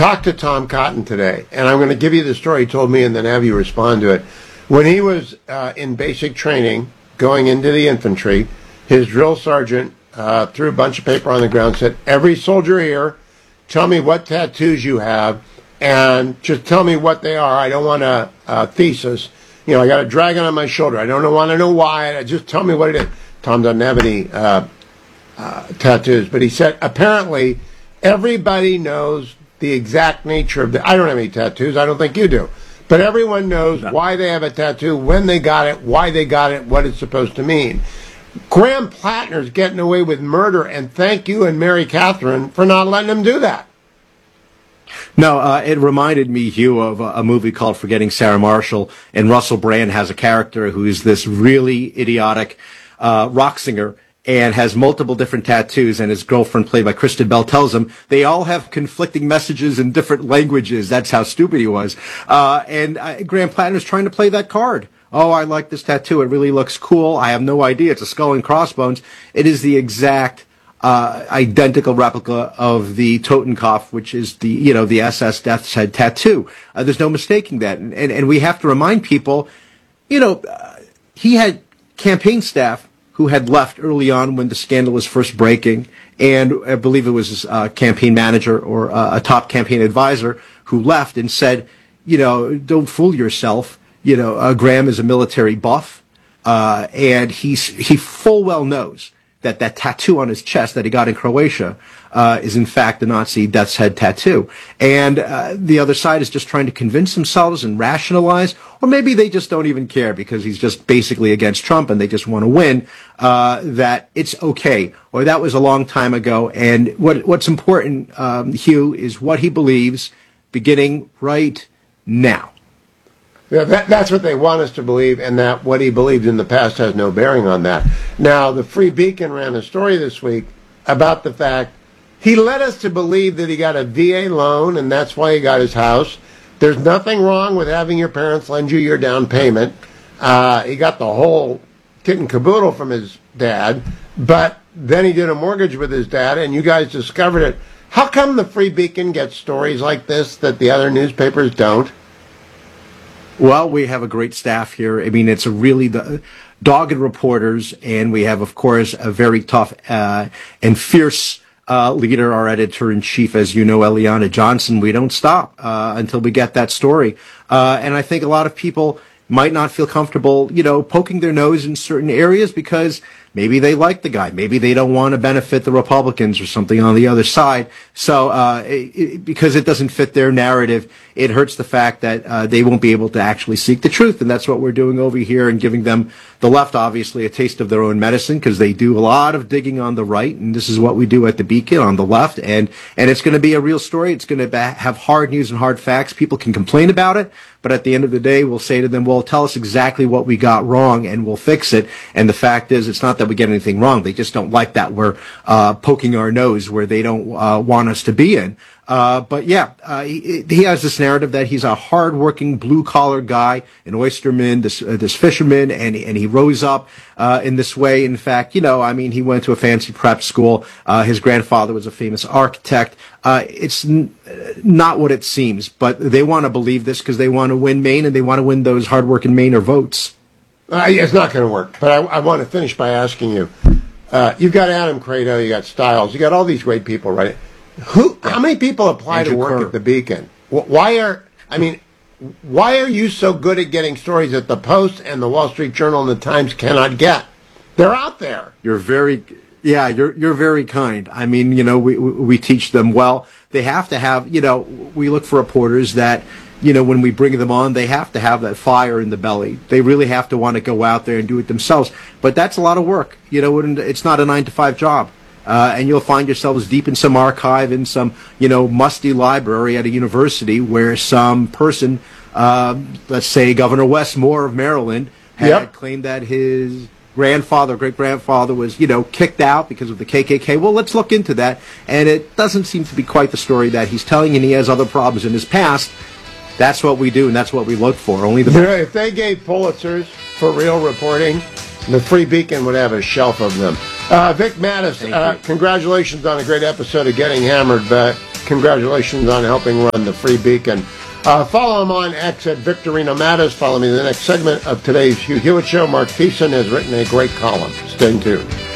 talked to Tom Cotton today, and I'm going to give you the story he told me and then have you respond to it. When he was in basic training, going into the infantry, his drill sergeant threw a bunch of paper on the ground and said, every soldier here, tell me what tattoos you have, and just tell me what they are. I don't want a thesis. You know, I got a dragon on my shoulder. I don't want to know why. Just tell me what it is. Tom doesn't have any tattoos, but he said apparently everybody knows the exact nature of the... I don't have any tattoos. I don't think you do. But everyone knows why they have a tattoo, when they got it, why they got it, what it's supposed to mean. Graham Plattner's getting away with murder, and thank you and Mary Catherine for not letting him do that. No, it reminded me, Hugh, of a movie called Forgetting Sarah Marshall, and Russell Brand has a character who is this really idiotic rock singer and has multiple different tattoos, and his girlfriend, played by Kristen Bell, tells him they all have conflicting messages in different languages. That's how stupid he was. And Graham Plattner's trying to play that card. Oh, I like this tattoo. It really looks cool. I have no idea. It's a skull and crossbones. It is the exact identical replica of the Totenkopf, which is the SS Death's Head tattoo. There's no mistaking that. And we have to remind people, he had campaign staff who had left early on when the scandal was first breaking, and I believe it was his campaign manager or a top campaign advisor who left and said, don't fool yourself. Graham is a military buff, and he full well knows that tattoo on his chest that he got in Croatia is in fact the Nazi Death's Head tattoo. And the other side is just trying to convince themselves and rationalize, or maybe they just don't even care because he's just basically against Trump and they just want to win, that it's okay, or that was a long time ago. And what's important, Hugh, is what he believes beginning right now. Yeah, that's what they want us to believe, and that what he believed in the past has no bearing on that. Now, the Free Beacon ran a story this week about the fact he led us to believe that he got a VA loan, and that's why he got his house. There's nothing wrong with having your parents lend you your down payment. He got the whole kit and caboodle from his dad, but then he did a mortgage with his dad, and you guys discovered it. How come the Free Beacon gets stories like this that the other newspapers don't? Well, we have a great staff here. I mean, it's really the dogged reporters, and we have, of course, a very tough and fierce leader, our editor-in-chief, as you know, Eliana Johnson. We don't stop until we get that story. And I think a lot of people might not feel comfortable, poking their nose in certain areas because maybe they like the guy. Maybe they don't want to benefit the Republicans or something on the other side. So because it doesn't fit their narrative, it hurts the fact that they won't be able to actually seek the truth. And that's what we're doing over here, and giving them, the left, obviously, a taste of their own medicine, because they do a lot of digging on the right. And this is what we do at the Beacon on the left. And it's going to be a real story. It's going to have hard news and hard facts. People can complain about it, but at the end of the day, we'll say to them, well, tell us exactly what we got wrong and we'll fix it. And the fact is, it's not that we get anything wrong. They just don't like that we're poking our nose where they don't want us to be in. But yeah, he has this narrative that he's a hard-working, blue-collar guy, an oysterman, this fisherman, and he rose up in this way. In fact, he went to a fancy prep school. His grandfather was a famous architect. It's not what it seems, but they want to believe this because they want to win Maine, and they want to win those hard-working Mainer votes. It's not going to work, but I want to finish by asking you. You've got Adam Credo, you got Stiles, you got all these great people, right? How many people apply Andrew to work Kerr at the Beacon? Why are you so good at getting stories that the Post and the Wall Street Journal and the Times cannot get? They're out there. You're very kind. I mean, we teach them well. They have to have, we look for reporters that, when we bring them on, they have to have that fire in the belly. They really have to want to go out there and do it themselves. But that's a lot of work. It's not a 9-to-5 job. And you'll find yourselves deep in some archive, in some, musty library at a university where some person, let's say Governor Wes Moore of Maryland, had claimed that his great-grandfather was, kicked out because of the KKK. Well, let's look into that. And it doesn't seem to be quite the story that he's telling, and he has other problems in his past. That's what we do, and that's what we look for. If they gave Pulitzers for real reporting, the Free Beacon would have a shelf of them. Vic Mattis, congratulations on a great episode of Getting Hammered. But congratulations on helping run the Free Beacon. Follow him on X at Victorino Matters. Follow me in the next segment of today's Hugh Hewitt Show. Mark Thiessen has written a great column. Stay tuned.